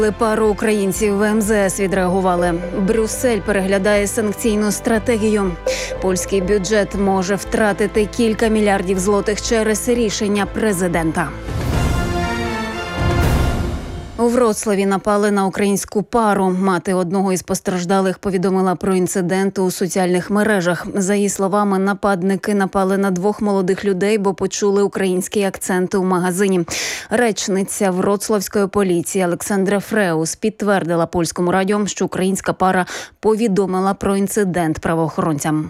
Пару українців в МЗС відреагували. Брюссель переглядає санкційну стратегію. Польський бюджет може втратити кілька мільярдів злотих через рішення президента. У Вроцлаві напали на українську пару. Мати одного із постраждалих повідомила про інцидент у соціальних мережах. За її словами, нападники напали на двох молодих людей, бо почули українські акценти у магазині. Речниця Вроцлавської поліції Олександра Фреус підтвердила польському радіо, що українська пара повідомила про інцидент правоохоронцям.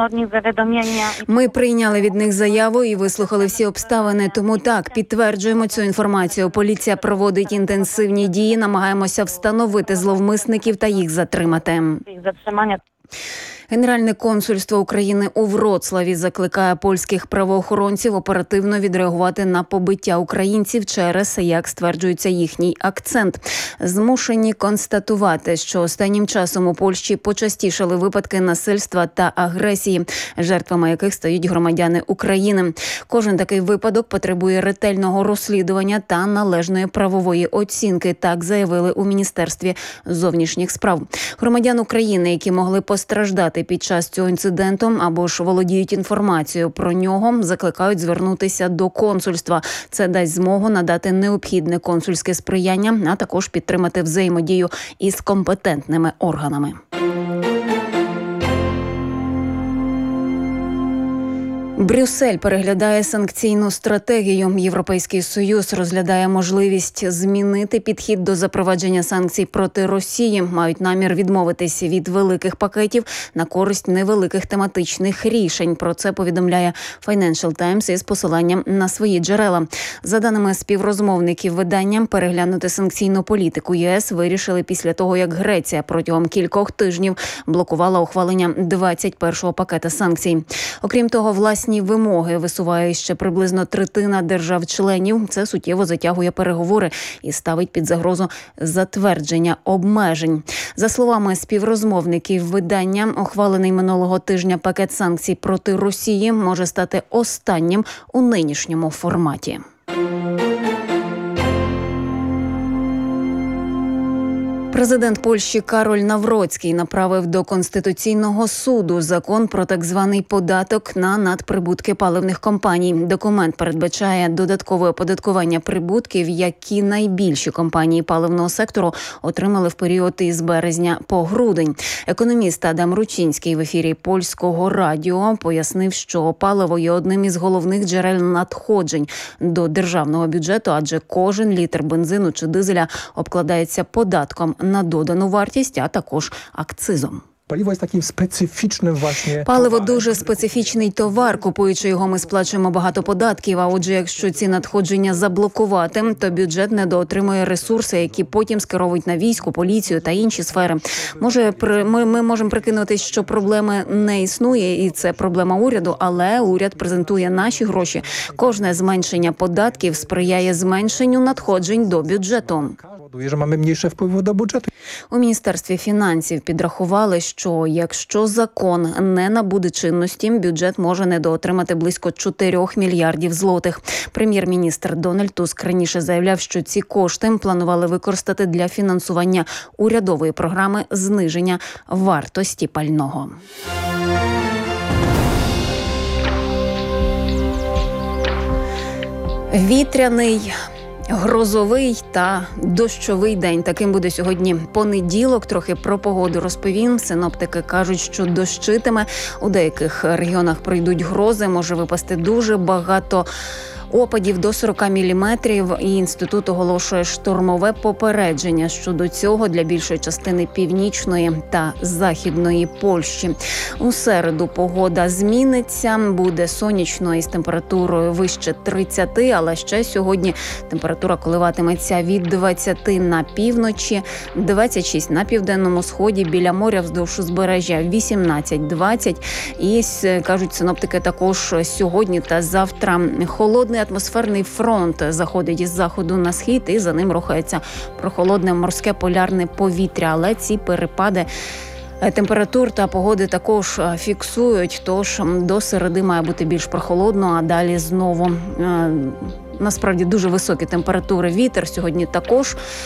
Ми прийняли від них заяву і вислухали всі обставини, тому так, підтверджуємо цю інформацію. Поліція проводить інтенсивні дії, намагаємося встановити зловмисників та їх затримати. Генеральне консульство України у Вроцлаві закликає польських правоохоронців оперативно відреагувати на побиття українців через, як стверджується, їхній акцент. Змушені констатувати, що останнім часом у Польщі почастішали випадки насильства та агресії, жертвами яких стають громадяни України. Кожен такий випадок потребує ретельного розслідування та належної правової оцінки, так заявили у Міністерстві зовнішніх справ. Громадян України, які могли постраждати під час цього інциденту або ж володіють інформацією про нього, закликають звернутися до консульства. Це дасть змогу надати необхідне консульське сприяння, а також підтримати взаємодію із компетентними органами. Брюссель переглядає санкційну стратегію. Європейський Союз розглядає можливість змінити підхід до запровадження санкцій проти Росії. Мають намір відмовитися від великих пакетів на користь невеликих тематичних рішень. Про це повідомляє Financial Times із посиланням на свої джерела. За даними співрозмовників видання, переглянути санкційну політику ЄС вирішили після того, як Греція протягом кількох тижнів блокувала ухвалення 21-го пакета санкцій. Окрім того, власні вимоги висуває ще приблизно третина держав-членів. Це суттєво затягує переговори і ставить під загрозу затвердження обмежень. За словами співрозмовників видання, ухвалений минулого тижня пакет санкцій проти Росії може стати останнім у нинішньому форматі. Президент Польщі Кароль Навроцький направив до Конституційного суду закон про так званий податок на надприбутки паливних компаній. Документ передбачає додаткове оподаткування прибутків, які найбільші компанії паливного сектору отримали в період із березня по грудень. Економіст Адам Ручинський в ефірі Польського радіо пояснив, що паливо є одним із головних джерел надходжень до державного бюджету, адже кожен літр бензину чи дизеля обкладається податком на додану вартість, а також акцизом. Паливо є таким специфічним власне. Паливо дуже специфічний товар. Купуючи його, ми сплачуємо багато податків. А отже, якщо ці надходження заблокувати, то бюджет недоотримує ресурси, які потім скеровують на військо, поліцію та інші сфери. Ми можемо прикинутись, що проблеми не існує, і це проблема уряду, але уряд презентує наші гроші. Кожне зменшення податків сприяє зменшенню надходжень до бюджету. Що маємо менше впливу до бюджету. У Міністерстві фінансів підрахували, що якщо закон не набуде чинності, бюджет може недоотримати близько 4 мільярдів злотих. Прем'єр-міністр Дональд Туск раніше заявляв, що ці кошти планували використати для фінансування урядової програми зниження вартості пального. Вітряний, грозовий та дощовий день. Таким буде сьогодні понеділок. Трохи про погоду розповім. Синоптики кажуть, що дощитиме. У деяких регіонах пройдуть грози. Може випасти дуже багато опадів до 40 міліметрів, і інститут оголошує штормове попередження щодо цього для більшої частини північної та західної Польщі. У середу погода зміниться, буде сонячно із температурою вище 30, але ще сьогодні температура коливатиметься від 20 на півночі, 26 на південному сході, біля моря вздовж узбережжя 18-20. І, кажуть синоптики, також сьогодні та завтра холодний атмосферний фронт заходить із заходу на схід, і за ним рухається прохолодне морське полярне повітря. Але ці перепади температур та погоди також фіксують, тож до середи має бути більш прохолодно, а далі знову насправді дуже високі температури. Вітер сьогодні також